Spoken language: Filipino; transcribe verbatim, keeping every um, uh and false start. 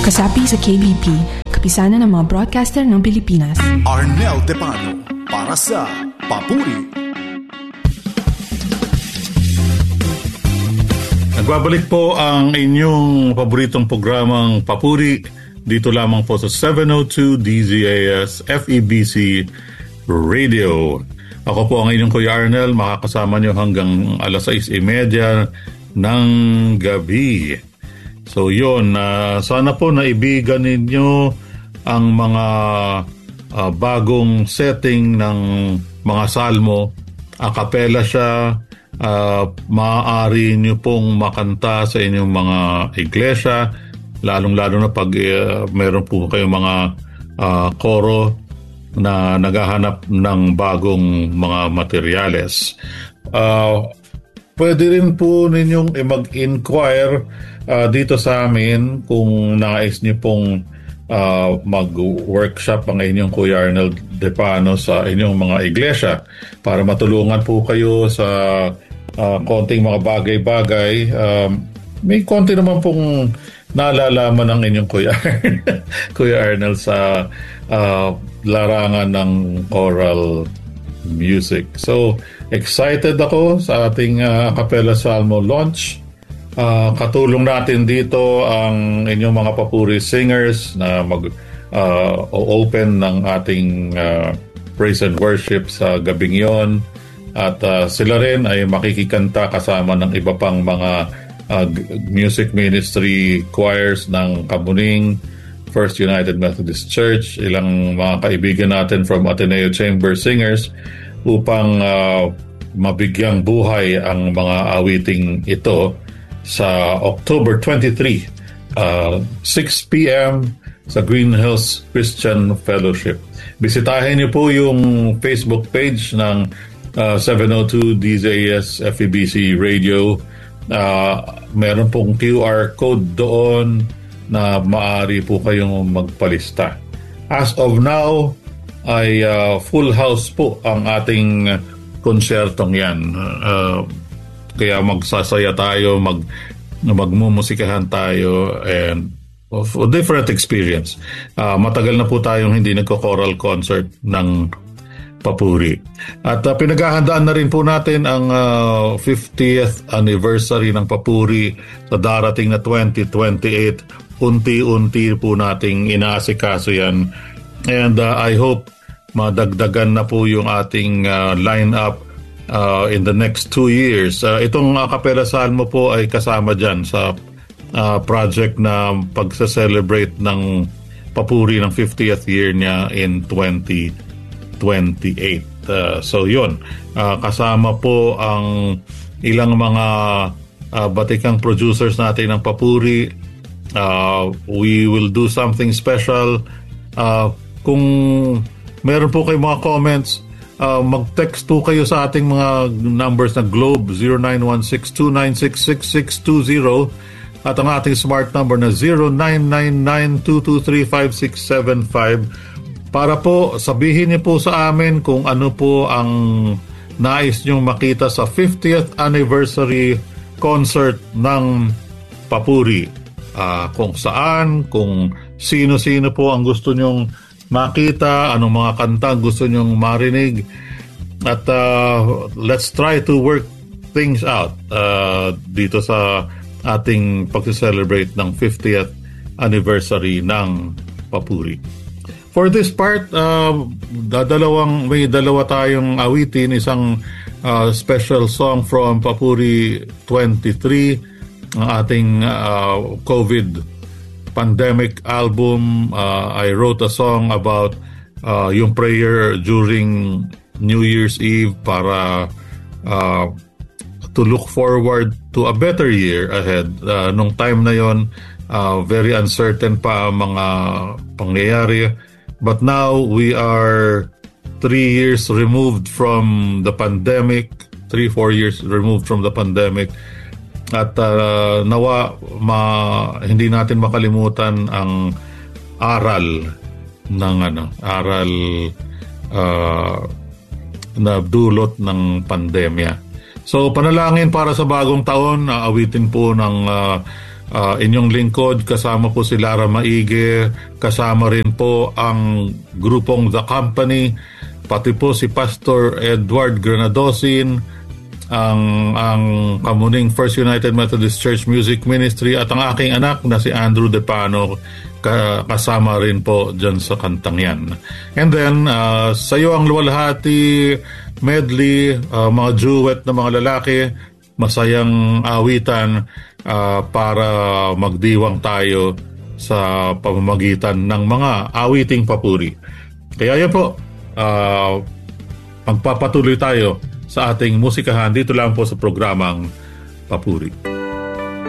Kasapi sa K B P, kapisanan ng mga broadcaster ng Pilipinas. Arnel Tepano, para sa Papuri. Nagbabalik po ang inyong paboritong programang Papuri dito lamang po sa seven oh two D Z A S F E B C Radio. Ako po ang inyong Kuya Arnel, makakasama nyo hanggang alas sais trenta ng gabi. So yun, uh, sana po naibigan ninyo ang mga uh, bagong setting ng mga salmo. A cappella siya, uh, maaari nyo pong makanta sa inyong mga iglesia, lalong-lalo na pag uh, meron po kayong mga uh, koro na naghahanap ng bagong mga materyales. Uh, pwede rin po ninyong mag-inquire uh, dito sa amin kung nais niyo pong uh, mag-workshop ang inyong Kuya Arnel Tepano sa inyong mga iglesia para matulungan po kayo sa uh, konting mga bagay-bagay. Um, may konti naman pong nalalaman ng inyong Kuya Arnel, Kuya Arnel sa uh, larangan ng choral music. So, excited ako sa ating uh, Capella Salmo launch. Uh, katulong natin dito ang inyong mga papuri singers na mag-open uh, ng ating uh, praise and worship sa gabing yon. At uh, sila rin ay makikikanta kasama ng iba pang mga uh, music ministry choirs ng Kamuning, First United Methodist Church, ilang mga kaibigan natin from Ateneo Chamber Singers upang uh, mabigyang buhay ang mga awiting ito sa October twenty-third, uh, six p.m. sa Green Hills Christian Fellowship. Bisitahin niyo po yung Facebook page ng uh, seven oh two D Z A S F E B C Radio. Uh, meron pong Q R code doon na maaari po kayong magpalista. As of now, ay uh, full house po ang ating konsertong yan. Uh, kaya magsasaya tayo, mag, magmumusikahan tayo, and of a different experience. Uh, matagal na po tayong hindi nagko-choral concert ng papuri. At uh, pinaghahandaan na rin po natin ang uh, fiftieth anniversary ng papuri sa darating na twenty twenty-eight. Unti-unti po nating inaasikaso yan. And uh, I hope madagdagan na po yung ating uh, line-up uh, in the next two years. Uh, itong uh, Capella Salmo po ay kasama dyan sa uh, project na pagsa-celebrate ng papuri ng fiftieth year niya in twenty twenty-eight. Uh, so yun, uh, kasama po ang ilang mga uh, batikang producers natin ng papuri. Uh, we will do something special. Uh, kung meron po kayong mga comments, uh, mag-text po kayo sa ating mga numbers na Globe zero nine one six two nine six six six two zero at ang ating smart number na zero nine nine nine two two three five six seven five para po sabihin niyo po sa amin kung ano po ang nais nyong makita sa fiftieth anniversary concert ng papuri. Uh, kung saan, kung sino-sino po ang gusto nyong makita, anong mga kanta gusto nyong marinig. At uh, let's try to work things out uh, dito sa ating pag-celebrate ng fiftieth anniversary ng papuri. For this part, uh, dadalawang, may dalawa tayong awitin, isang uh, special song from Papuri twenty-three, ang ating uh, COVID pandemic album. uh, I wrote a song about uh, yung prayer during New Year's Eve para uh, to look forward to a better year ahead. Uh, nung time na yon, uh, very uncertain pa ang mga pangyayari, but now we are three years removed from the pandemic, three, four years removed from the pandemic. At uh, nawa ma, hindi natin makalimutan ang aral ng ano, aral uh, na dulot ng pandemya. So panalangin para sa bagong taon, uh, awitin po ng uh, uh, inyong lingkod, kasama po si Lara Maige, kasama rin po ang grupong The Company, pati po si Pastor Edward Granadosin, ang ang kamuning First United Methodist Church Music Ministry, at ang aking anak na si Andrew Depano, ka, kasama rin po dyan sa kantang yan. And then, uh, sa iyo ang luwalhati, medley, uh, mga duet na mga lalaki, masayang awitan uh, para magdiwang tayo sa pamamagitan ng mga awiting papuri. Kaya yan po, uh, magpapatuloy tayo sa ating musikahan dito lang po sa programang Papuri.